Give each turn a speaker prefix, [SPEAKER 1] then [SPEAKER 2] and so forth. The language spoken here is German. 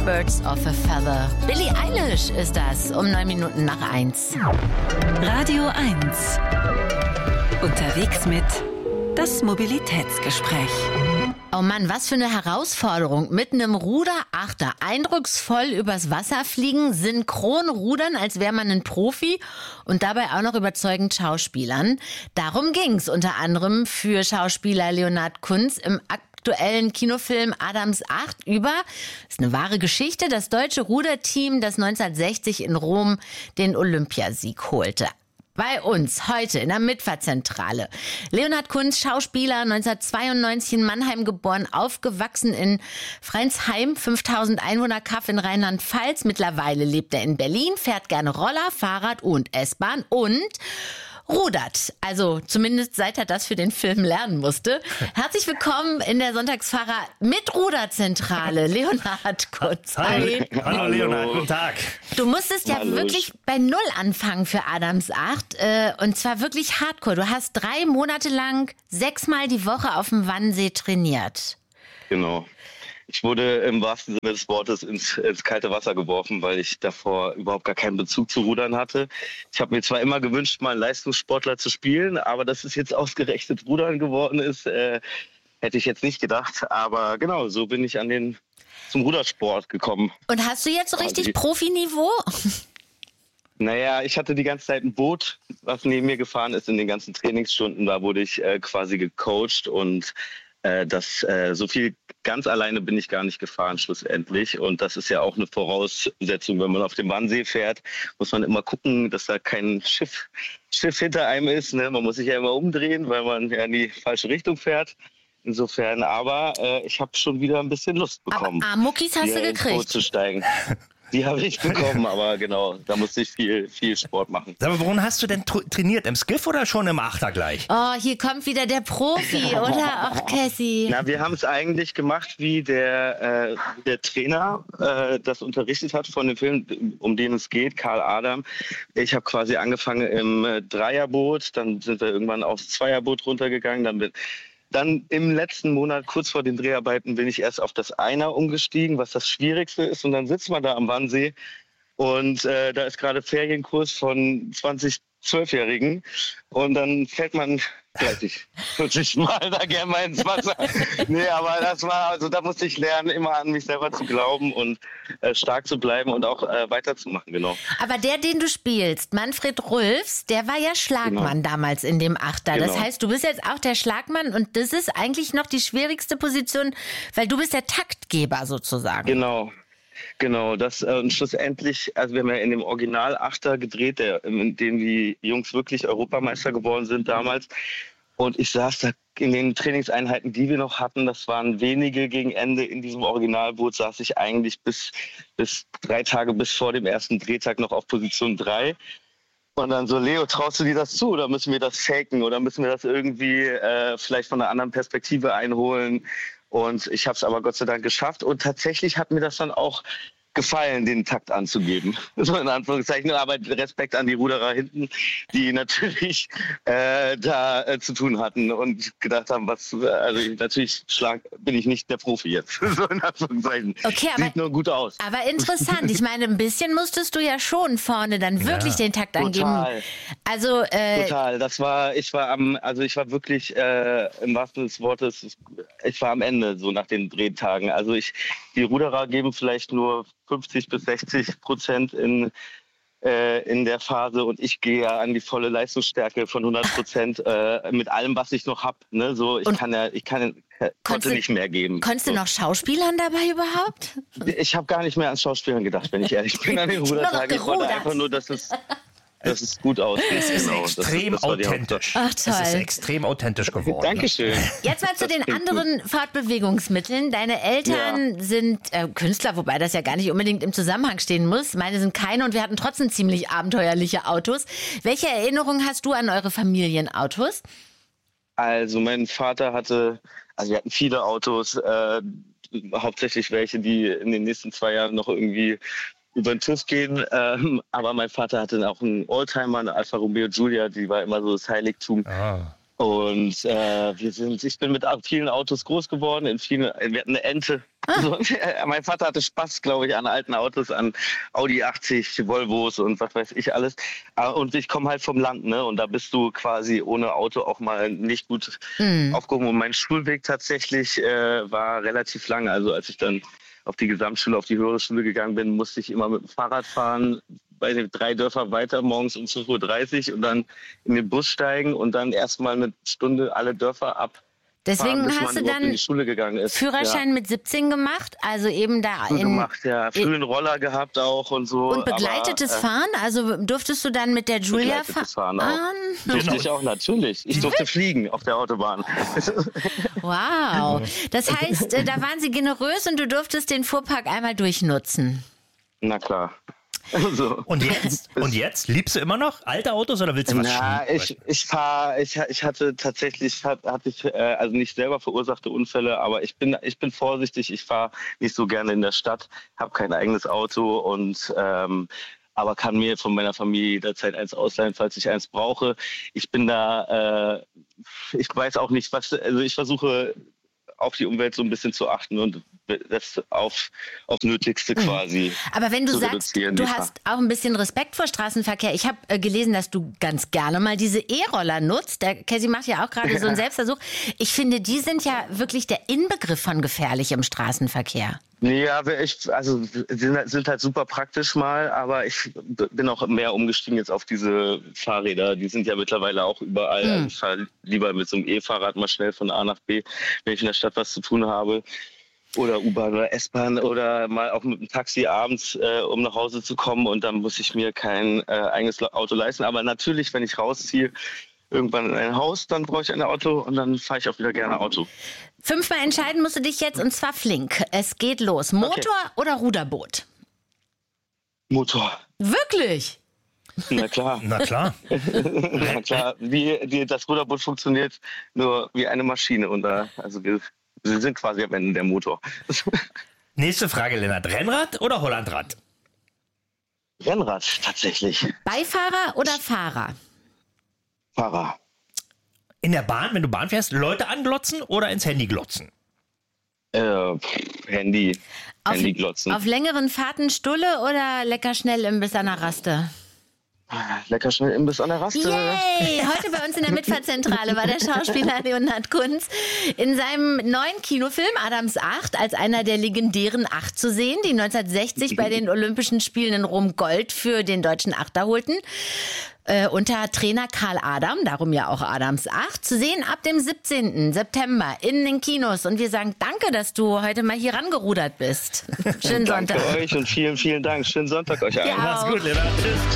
[SPEAKER 1] Birds of a Feather. Billie Eilish ist das, um 1:09.
[SPEAKER 2] Radio 1. Unterwegs mit das Mobilitätsgespräch.
[SPEAKER 1] Oh Mann, was für eine Herausforderung. Mit einem Ruderachter eindrucksvoll übers Wasser fliegen, synchron rudern, als wäre man ein Profi und dabei auch noch überzeugend schauspielern. Darum ging's unter anderem für Schauspieler Leonhard Kunz im aktuellen Kinofilm Adams Acht über, das ist eine wahre Geschichte, das deutsche Ruderteam, das 1960 in Rom den Olympiasieg holte. Bei uns heute in der Mitfahrzentrale. Leonhard Kunz, Schauspieler, 1992 in Mannheim geboren, aufgewachsen in Freinsheim, 5000 Einwohner, Kaff in Rheinland-Pfalz. Mittlerweile lebt er in Berlin, fährt gerne Roller, Fahrrad und S-Bahn und rudert. Also zumindest seit er das für den Film lernen musste. Herzlich willkommen in der Sonntagsfahrer mit Ruderzentrale, Leonhard Kunz.
[SPEAKER 3] Hi. Hallo Leonhard, guten Tag.
[SPEAKER 1] Du musstest ja wirklich bei Null anfangen für Adams Acht und zwar wirklich hardcore. Du hast 3 Monate lang 6-mal die Woche auf dem Wannsee trainiert.
[SPEAKER 4] Genau. Ich wurde im wahrsten Sinne des Wortes ins kalte Wasser geworfen, weil ich davor überhaupt gar keinen Bezug zu Rudern hatte. Ich habe mir zwar immer gewünscht, mal einen Leistungssportler zu spielen, aber dass es jetzt ausgerechnet Rudern geworden ist, hätte ich jetzt nicht gedacht. Aber genau, so bin ich zum Rudersport gekommen.
[SPEAKER 1] Und hast du jetzt so richtig Profiniveau?
[SPEAKER 4] Naja, ich hatte die ganze Zeit ein Boot, was neben mir gefahren ist in den ganzen Trainingsstunden. Da wurde ich quasi gecoacht und so viel ganz alleine bin ich gar nicht gefahren schlussendlich. Und das ist ja auch eine Voraussetzung, wenn man auf dem Wannsee fährt, muss man immer gucken, dass da kein Schiff hinter einem ist. Ne? Man muss sich ja immer umdrehen, weil man ja in die falsche Richtung fährt. Insofern, aber ich habe schon wieder ein bisschen Lust bekommen,
[SPEAKER 1] aber Muckis hast du
[SPEAKER 4] ins Boot
[SPEAKER 1] gekriegt.
[SPEAKER 4] zu steigen. Die habe ich bekommen, aber genau, da musste ich viel Sport machen.
[SPEAKER 3] Aber worin hast du denn trainiert? Im Skiff oder schon im Achter gleich?
[SPEAKER 1] Oh, hier kommt wieder der Profi, oder? Ach, Cassie.
[SPEAKER 4] Na, wir haben es eigentlich gemacht, wie der Trainer das unterrichtet hat von dem Film, um den es geht, Karl Adam. Ich habe quasi angefangen im Dreierboot, dann sind wir irgendwann aufs Zweierboot runtergegangen, Dann im letzten Monat, kurz vor den Dreharbeiten, bin ich erst auf das Einer umgestiegen, was das Schwierigste ist. Und dann sitzt man da am Wannsee und da ist gerade Ferienkurs von 20 12-Jährigen und dann fällt man 40 Mal da gerne mal ins Wasser. Nee, aber da musste ich lernen, immer an mich selber zu glauben und stark zu bleiben und auch weiterzumachen, genau.
[SPEAKER 1] Aber den du spielst, Manfred Rülfs, der war ja Schlagmann damals in dem Achter.
[SPEAKER 4] Genau.
[SPEAKER 1] Das heißt, du bist jetzt auch der Schlagmann und das ist eigentlich noch die schwierigste Position, weil du bist der Taktgeber sozusagen.
[SPEAKER 4] Genau, das und schlussendlich, also wir haben ja in dem Original Achter gedreht, in dem die Jungs wirklich Europameister geworden sind damals. Und ich saß da in den Trainingseinheiten, die wir noch hatten, das waren wenige gegen Ende in diesem Originalboot, saß ich eigentlich bis 3 Tage bis vor dem ersten Drehtag noch auf Position 3. Und dann so, Leo, traust du dir das zu oder müssen wir das faken oder müssen wir das irgendwie vielleicht von einer anderen Perspektive einholen? Und ich habe es aber Gott sei Dank geschafft. Und tatsächlich hat mir das dann auch gefallen, den Takt anzugeben. So in Anführungszeichen. Aber Respekt an die Ruderer hinten, die natürlich zu tun hatten und gedacht haben, natürlich bin ich nicht der Profi jetzt. So in Anführungszeichen.
[SPEAKER 1] Okay,
[SPEAKER 4] sieht nur gut aus.
[SPEAKER 1] Aber interessant. Ich meine, ein bisschen musstest du ja schon vorne dann wirklich den Takt angeben.
[SPEAKER 4] Total.
[SPEAKER 1] Also,
[SPEAKER 4] total. Ich war wirklich im wahrsten Sinne des Wortes, ich war am Ende so nach den Drehtagen. Also die Ruderer geben vielleicht nur 50-60% in der Phase und ich gehe ja an die volle Leistungsstärke von 100% mit allem, was ich noch habe. Ne? So, konnte nicht mehr geben.
[SPEAKER 1] Konntest du noch Schauspielern dabei überhaupt?
[SPEAKER 4] Ich habe gar nicht mehr an Schauspielern gedacht, wenn ich ehrlich bin, an den Rudertagen. Ich wollte einfach nur, dass es gut aussieht.
[SPEAKER 3] Es ist extrem authentisch.
[SPEAKER 1] Ach, toll.
[SPEAKER 3] Es ist extrem authentisch geworden.
[SPEAKER 4] Dankeschön.
[SPEAKER 1] Jetzt mal zu den anderen Fortbewegungsmitteln. Deine Eltern sind Künstler, wobei das ja gar nicht unbedingt im Zusammenhang stehen muss. Meine sind keine und wir hatten trotzdem ziemlich abenteuerliche Autos. Welche Erinnerung hast du an eure Familienautos?
[SPEAKER 4] Also mein Vater wir hatten viele Autos, hauptsächlich welche, die in den nächsten 2 Jahren noch irgendwie über den TÜV gehen, aber mein Vater hatte auch einen Oldtimer, eine Alfa Romeo Giulia, die war immer so das Heiligtum. Und ich bin mit vielen Autos groß geworden. Wir hatten eine Ente Also, mein Vater hatte Spaß, glaube ich, an alten Autos, an Audi 80, Volvos und was weiß ich alles. Und ich komme halt vom Land, ne? Und da bist du quasi ohne Auto auch mal nicht gut aufgehoben. Und mein Schulweg tatsächlich war relativ lang. Also als ich dann auf die Gesamtschule, auf die höhere Schule gegangen bin, musste ich immer mit dem Fahrrad fahren, bei den 3 Dörfer weiter, morgens um 5:30 Uhr und dann in den Bus steigen und dann erstmal eine Stunde alle Dörfer ab.
[SPEAKER 1] Deswegen
[SPEAKER 4] bis
[SPEAKER 1] hast
[SPEAKER 4] man
[SPEAKER 1] du
[SPEAKER 4] in die
[SPEAKER 1] dann
[SPEAKER 4] Schule gegangen ist.
[SPEAKER 1] Führerschein mit 17 gemacht, also eben da
[SPEAKER 4] Früh gemacht, ja. Früh einen Roller gehabt auch und so.
[SPEAKER 1] Und begleitetes Fahren? Also durfst du dann mit der Julia
[SPEAKER 4] fahren? Durfte ich auch, natürlich. Ich durfte fliegen auf der Autobahn.
[SPEAKER 1] Wow. Das heißt, da waren sie generös und du durftest den Fuhrpark einmal durchnutzen.
[SPEAKER 4] Na klar.
[SPEAKER 3] So. Und jetzt? Liebst du immer noch alte Autos oder willst du was
[SPEAKER 4] ich hatte tatsächlich, also nicht selber verursachte Unfälle, aber ich bin vorsichtig, ich fahre nicht so gerne in der Stadt, habe kein eigenes Auto und aber kann mir von meiner Familie jederzeit eins ausleihen, falls ich eins brauche. Ich bin da, ich weiß auch nicht, also ich versuche auf die Umwelt so ein bisschen zu achten und das auf Nötigste quasi.
[SPEAKER 1] Aber wenn du sagst, du hast auch ein bisschen Respekt vor Straßenverkehr. Ich habe gelesen, dass du ganz gerne mal diese E-Roller nutzt. Der Cassie macht ja auch gerade so einen Selbstversuch. Ich finde, die sind ja wirklich der Inbegriff von gefährlich im Straßenverkehr.
[SPEAKER 4] Ja, sind halt super praktisch mal, aber ich bin auch mehr umgestiegen jetzt auf diese Fahrräder. Die sind ja mittlerweile auch überall. Also ich fahre lieber mit so einem E-Fahrrad mal schnell von A nach B, wenn ich in der Stadt was zu tun habe. Oder U-Bahn oder S-Bahn oder mal auch mit dem Taxi abends, um nach Hause zu kommen. Und dann muss ich mir kein eigenes Auto leisten. Aber natürlich, wenn ich rausziehe, irgendwann in ein Haus, dann brauche ich ein Auto und dann fahre ich auch wieder gerne Auto.
[SPEAKER 1] 5-mal entscheiden musst du dich jetzt und zwar flink. Es geht los. Motor oder Ruderboot?
[SPEAKER 4] Motor.
[SPEAKER 1] Wirklich?
[SPEAKER 4] Na klar.
[SPEAKER 3] Na klar.
[SPEAKER 4] Na klar. Wie das Ruderboot funktioniert, nur wie eine Maschine. Und wir sind quasi am Ende der Motor.
[SPEAKER 3] Nächste Frage, Lennart. Rennrad oder Hollandrad?
[SPEAKER 4] Rennrad, tatsächlich.
[SPEAKER 1] Beifahrer oder Fahrer?
[SPEAKER 4] Fahrer.
[SPEAKER 3] In der Bahn, wenn du Bahn fährst, Leute anglotzen oder ins Handy glotzen?
[SPEAKER 4] Handy glotzen.
[SPEAKER 1] Auf längeren Fahrten Stulle oder lecker schnell Imbiss an der Raste?
[SPEAKER 4] Lecker schnell Imbiss an der Raste.
[SPEAKER 1] Yay! Heute bei uns in der Mitfahrzentrale war der Schauspieler Leonhard Kunz in seinem neuen Kinofilm Adams 8 als einer der legendären 8 zu sehen, die 1960 bei den Olympischen Spielen in Rom Gold für den deutschen Achter holten. Unter Trainer Karl Adam, darum ja auch Adams 8, zu sehen ab dem 17. September in den Kinos. Und wir sagen danke, dass du heute mal hier rangerudert bist. Schönen Sonntag.
[SPEAKER 4] Danke euch und vielen, vielen Dank. Schönen Sonntag euch allen.
[SPEAKER 3] Mach's gut, Lennart. Tschüss.